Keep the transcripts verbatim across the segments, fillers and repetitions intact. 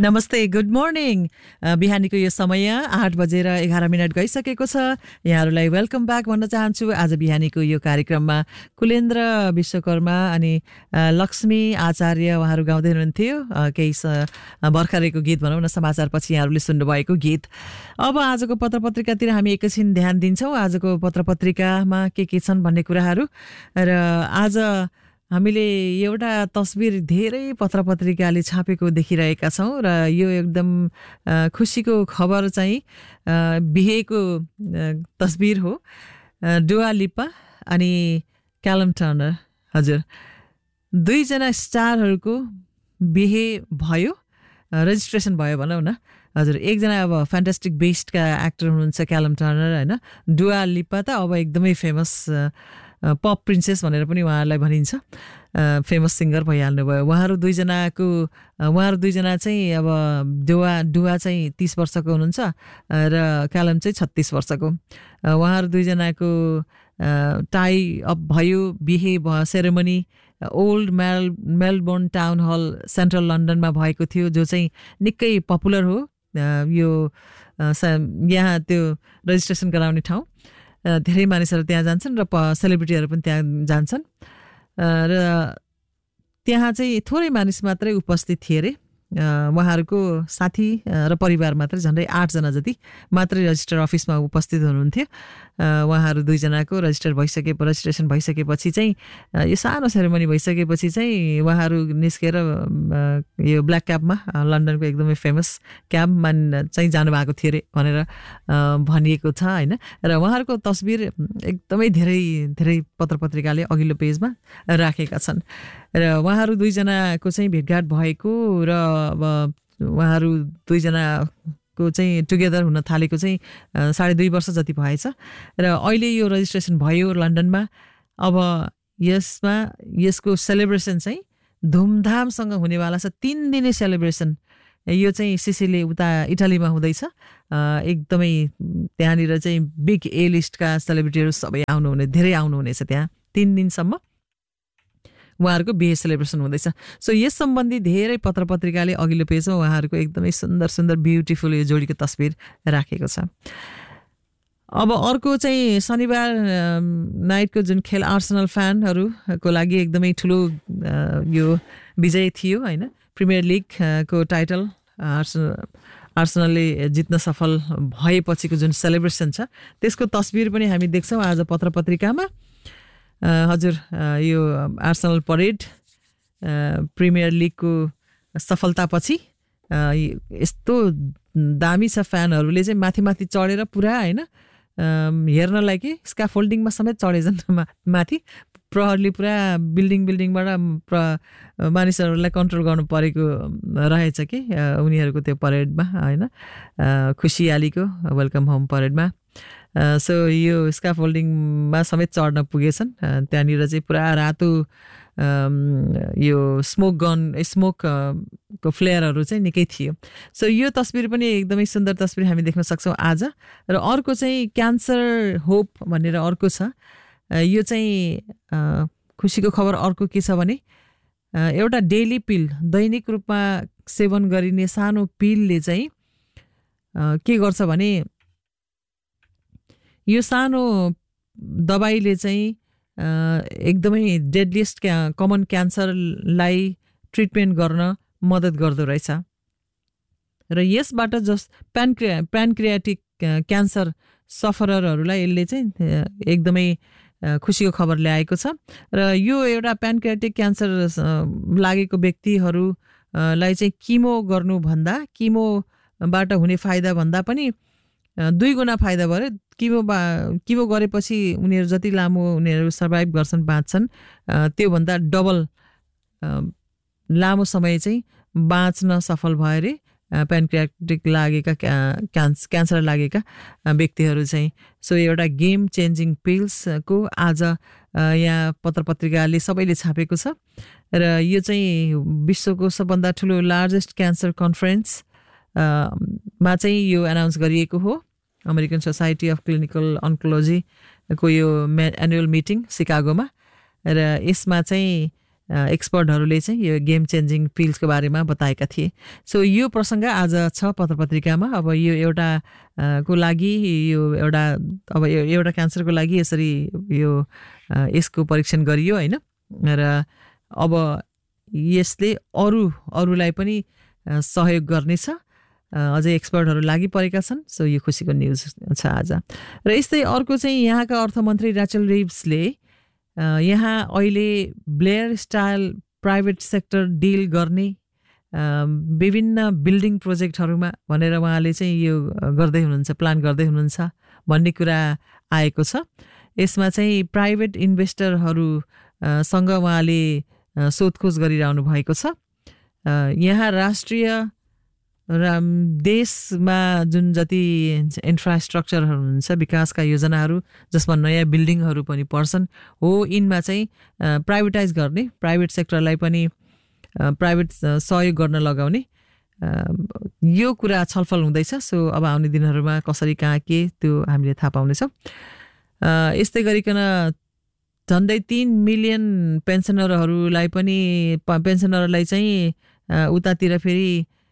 नमस्ते, good morning. बिहानीको यो समय आठ बजेर एघार मिनट गइसकेको छ। यहाँहरूलाई वेलकम ब्याक भन्न चाहन्छु। आज बिहानीको यो कार्यक्रममा कुलेन्द्र विश्वकर्मा अनि लक्ष्मी आचार्य उहाँहरू गाउँदै हुनुहुन्थ्यो केही भर्खरैको गीत भनौँ न, समाचारपछि यहाँहरूले सुन्नुभएको गीत। अब आजको पत्र पत्रिकातिर हामी एकैछिन ध्यान दिन्छौँ। आजको पत्र पत्रिकामा के के छन् भन्ने कुराहरू। र आज हामीले एउटा तस्बिर धेरै पत्रपत्रिकाले छापेको देखिरहेका छौँ र यो एकदम खुसीको खबर चाहिँ बिहेको तस्बिर हो। डुआ लिपा अनि क्यालम टर्नर, हजुर, दुईजना स्टारहरूको बिहे भयो, रेजिस्ट्रेसन भयो भनौँ न। हजुर, एकजना अब फ्यान्टास्टिक बेस्टका एक्टर हुनुहुन्छ क्यालम टर्नर, होइन। डुआ लिपा त अब एकदमै फेमस पप प्रिन्सेस भनेर पनि उहाँहरूलाई भनिन्छ, फेमस सिङ्गर भइहाल्नु भयो। उहाँहरू दुईजनाको उहाँहरू दुईजना चाहिँ अब डुवा डुवा चाहिँ तिस वर्षको हुनुहुन्छ र क्यालम चाहिँ छत्तिस वर्षको। उहाँहरू दुईजनाको टाई अप भयो, बिहे भयो, सेरेमनी ओल्ड मेल मेलबोर्न टाउन हल सेन्ट्रल लन्डनमा भएको थियो, जो चाहिँ निकै पपुलर हो। यो यहाँ त्यो रेजिस्ट्रेसन गराउने ठाउँ, धेरै मानिसहरू त्यहाँ जान्छन् र सेलिब्रिटीहरू पनि त्यहाँ जान्छन्। र त्यहाँ चाहिँ थोरै मानिस मात्रै उपस्थित थिए अरे। उहाँहरूको साथी र परिवार मात्रै, झन्डै आठजना जति मात्रै रजिस्टर अफिसमा उपस्थित हुनुहुन्थ्यो। उहाँहरू दुईजनाको रजिस्टर भइसके रजिस्ट्रेसन भइसकेपछि चाहिँ यो सानो सेरेमनी भइसकेपछि चाहिँ उहाँहरू निस्केर यो ब्ल्याक क्याबमा, लन्डनको एकदमै फेमस क्याबमा चाहिँ जानुभएको थियो अरे भनेर भनिएको छ, होइन। र उहाँहरूको तस्बिर एकदमै धेरै धेरै पत्रपत्रिकाले अघिल्लो पेजमा राखेका छन्। र उहाँहरू दुईजनाको चाहिँ भेटघाट भएको र अब उहाँहरू दुईजनाको चाहिँ टुगेदर हुन थालेको चाहिँ साढे दुई वर्ष जति भएछ र अहिले यो रजिस्ट्रेसन भयो लन्डनमा। अब यसमा यसको सेलिब्रेसन चाहिँ धुमधामसँग हुनेवाला छ, तिन दिने सेलिब्रेसन। यो चाहिँ सिसिली उता इटालीमा हुँदैछ। एकदमै त्यहाँनिर चाहिँ बिग ए लिस्टका सेलिब्रिटीहरू सबै आउनुहुने, धेरै आउनुहुनेछ त्यहाँ। तिन दिनसम्म उहाँहरूको बिहे सेलिब्रेसन हुँदैछ। सो यस सम्बन्धी धेरै पत्र पत्रिकाले अघिल्लो पेजमा उहाँहरूको एकदमै सुन्दर सुन्दर ब्युटिफुल यो जोडीको तस्बिर राखेको छ। अब अर्को चाहिँ शनिबार नाइटको जुन खेल आर्सेनल फ्यानहरूको लागि एकदमै ठुलो यो विजय थियो, होइन। प्रिमियर लिगको टाइटल आर्सेनल आर्सेनलले जित्न सफल भएपछिको जुन सेलिब्रेसन छ त्यसको तस्बिर पनि हामी देख्छौँ आज पत्र पत्रिकामा। हजुर, यो आर्सेनल परेड प्रिमियर लिगको सफलतापछि यस्तो दामी छ। फ्यानहरूले चाहिँ माथि माथि चढेर पुरा, होइन, हेर्नलाई कि स्क्याफोल्डिङमा समेत चढेछन् माथि। प्रहरले पुरा बिल्डिङ बिल्डिङबाट प्र मानिसहरूलाई कन्ट्रोल गर्नु परेको रहेछ कि उनीहरूको त्यो परेडमा, होइन, खुसियालीको वेलकम होम परेडमा। सो यो स्क्याफोल्डिङमा समेत चढ्न पुगेछन्। त्यहाँनिर चाहिँ पुरा रातो यो स्मोक गन स्मोक को फ्लेयरहरू चाहिँ निकै थियो। सो यो तस्बिर पनि एकदमै सुन्दर तस्बिर हामी देख्न सक्छौँ आज। र अर्को चाहिँ क्यान्सर होप भनेर अर्को छ। यो चाहिँ खुसीको खबर अर्को के छ भने एउटा डेली पिल, दैनिक रूपमा सेवन गरिने सानो पिलले चाहिँ के गर्छ भने यो सानो दबाईले चाहिँ एकदमै डेडलिस्ट क्या कमन क्यान्सरलाई ट्रिटमेन्ट गर्न मद्दत गर्दो रहेछ। र यसबाट जस प्यानक्रिया प्यानक्रियाटिक क्यान्सर सफररहरूलाई यसले चाहिँ एकदमै खुसीको खबर ल्याएको छ। र यो एउटा प्यानक्रियाटिक क्यान्सर लागेको व्यक्तिहरूलाई चाहिँ किमो गर्नुभन्दा, किमोबाट हुने फाइदा भन्दा पनि दुई गुणा फाइदा भयो। किमो बा किमो गरेपछि उनीहरू जति लामो उनीहरू सर्भाइभ गर्छन्, बाँच्छन्, त्योभन्दा डबल लामो समय चाहिँ बाँच्न सफल भयो अरे प्यानक्रियाटिक लागेका क्यान्स क्यान्सर लागेका व्यक्तिहरू चाहिँ। सो एउटा गेम चेन्जिङ पिल्सको आज यहाँ पत्र पत्रिकाले सबैले छापेको छ। र यो चाहिँ विश्वको सबभन्दा ठुलो लार्जेस्ट क्यान्सर कन्फरेन्स मा चाहिँ यो एनाउन्स गरिएको हो। अमेरिकन सोसाइटी अफ क्लिनिकल अन्कोलोजीको यो एनुअल मिटिङ सिकागोमा। र यसमा चाहिँ एक्सपर्टहरूले चाहिँ यो गेम चेन्जिङ पिल्सको बारेमा बताएका थिए। सो यो प्रसङ्ग आज छ पत्रपत्रिकामा। अब यो एउटा को लागि यो एउटा अब एउटा क्यान्सरको लागि यसरी यो यसको परीक्षण गरियो होइन, र अब यसले अरू अरूलाई पनि सहयोग गर्नेछ। अझै एक्सपर्टहरू लागि परेका छन्। सो यो खुसीको न्युज छ आज। र यस्तै अर्को चाहिँ यहाँका अर्थमन्त्री र्याचल रिभ्सले यहाँ अहिले Blair style private sector deal गर्ने विभिन्न बिल्डिङ प्रोजेक्टहरूमा भनेर उहाँले चाहिँ यो गर्दै हुनुहुन्छ, प्लान गर्दै हुनुहुन्छ भन्ने कुरा आएको छ। यसमा चाहिँ प्राइभेट इन्भेस्टरहरूसँग उहाँले सोधखोज गरिरहनु भएको छ। यहाँ राष्ट्रिय र देशमा जुन जति इन्फ्रास्ट्रक्चरहरू हुन्छ, विकासका योजनाहरू जसमा नयाँ बिल्डिङहरू पनि पर्छन्, हो यिनमा चाहिँ प्राइभेटाइज गर्ने, प्राइभेट सेक्टरलाई पनि प्राइभेट सहयोग गर्न लगाउने यो कुरा छलफल हुँदैछ। सो अब आउने दिनहरूमा कसरी कहाँ के त्यो हामीले थाहा पाउनेछौँ। यस्तै गरिकन झन्डै तीन मिलियन पेन्सनरहरूलाई पनि पेन्सनरलाई चाहिँ उतातिर फेरि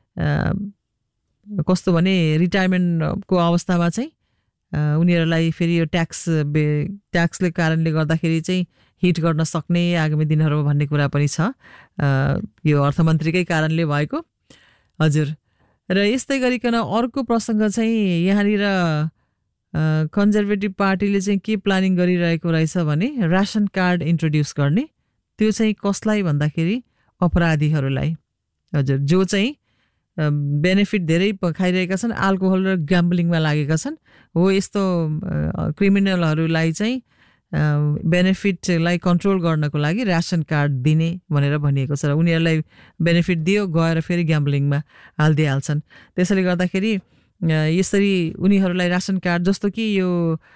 कस्तो भने रिटायरमेन्टको अवस्थामा चाहिँ उनीहरूलाई फेरि यो ट्याक्स बे ट्याक्सले कारणले गर्दाखेरि चाहिँ हिट गर्न सक्ने आगामी दिनहरूमा भन्ने कुरा पनि छ, यो अर्थमन्त्रीकै कारणले भएको। हजुर, र यस्तै गरिकन अर्को प्रसङ्ग चाहिँ यहाँनिर कन्जर्भेटिभ पार्टीले चाहिँ के प्लानिङ गरिरहेको रहेछ भने रासन कार्ड इन्ट्रोड्युस गर्ने। त्यो चाहिँ कसलाई भन्दाखेरि अपराधीहरूलाई, हजुर, जो चाहिँ बेनिफिट धेरै खाइरहेका छन्, अल्कोहल र ग्याम्बलिङमा लागेका छन्, हो यस्तो क्रिमिनलहरूलाई चाहिँ बेनिफिटलाई कन्ट्रोल गर्नको लागि रासन कार्ड दिने भनेर भनिएको छ। र उनीहरूलाई बेनिफिट दियो गएर फेरि ग्याम्बलिङमा हालिदिइहाल्छन्। त्यसैले गर्दाखेरि यसरी उनीहरूलाई रासन कार्ड जस्तो कि यो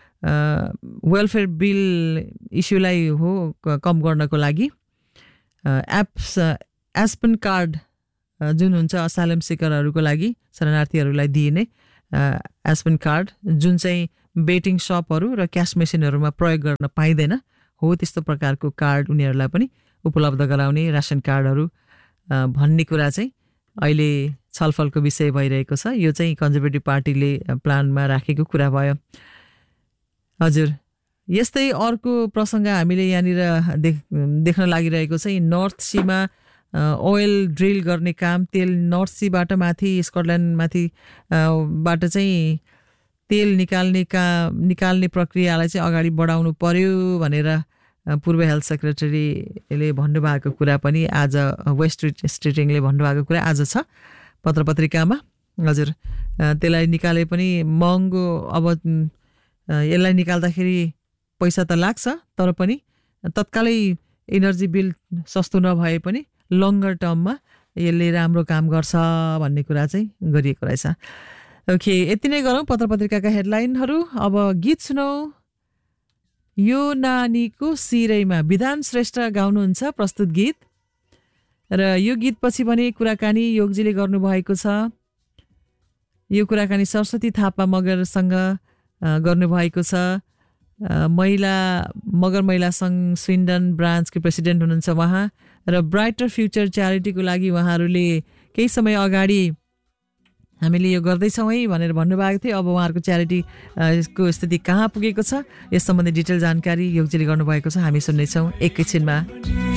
वेलफेयर बिल इस्युलाई हो कम गर्नको लागि एप्स एस्पन कार्ड जुन हुन्छ असाइलम सिकरहरूको लागि, शरणार्थीहरूलाई दिइने एस्पन कार्ड जुन चाहिँ बेटिङ सपहरू र क्यास मेसिनहरूमा प्रयोग गर्न पाइँदैन, हो त्यस्तो प्रकारको कार्ड उनीहरूलाई पनि उपलब्ध गराउने रासन कार्डहरू भन्ने कुरा चाहिँ अहिले छलफलको विषय भइरहेको छ। यो चाहिँ कन्जर्भेटिभ पार्टीले प्लानमा राखेको कुरा भयो। हजुर, यस्तै अर्को प्रसङ्ग हामीले यहाँनिर देख देख्न लागिरहेको चाहिँ नर्थ सीमा ओइल ड्रिल गर्ने काम, तेल नर्थ सीबाट माथि स्कटल्यान्डमाथि बाट चाहिँ तेल निकाल्ने का निकाल्ने प्रक्रियालाई चाहिँ अगाडि बढाउनु पर्यो भनेर पूर्व हेल्थ सेक्रेटरीले भन्नुभएको कुरा पनि आज वेस्ट स्ट्रिटिङले भन्नुभएको कुरा आज छ पत्रपत्रिकामा। हजुर, त्यसलाई निकाले पनि महँगो, अब यसलाई निकाल्दाखेरि पैसा त लाग्छ, तर पनि तत्कालै एनर्जी बिल सस्तो नभए पनि लङ्गर टर्ममा यसले राम्रो काम गर्छ भन्ने कुरा चाहिँ गरिएको रहेछ। ओके, यति नै गरौँ पत्रपत्रिकाका हेडलाइनहरू। अब गीत सुनौ। यो नानीको सिरैमा विधान श्रेष्ठ गाउनुहुन्छ प्रस्तुत गीत, र यो गीतपछि भने कुराकानी योगजीले गर्नुभएको छ। यो कुराकानी सरस्वती थापा मगरसँग गर्नुभएको छ। महिला मगर महिला सङ्घ स्विन्डन ब्रान्चको प्रेसिडेन्ट हुनुहुन्छ उहाँ, र ब्राइटर फ्युचर च्यारिटीको लागि उहाँहरूले केही समय अगाडि हामीले यो गर्दैछौँ है भनेर भन्नुभएको थियो। अब उहाँहरूको च्यारिटीको स्थिति कहाँ पुगेको छ यस सम्बन्धी डिटेल जानकारी योगजीले गर्नुभएको छ, हामी सुन्नेछौँ एकैछिनमा।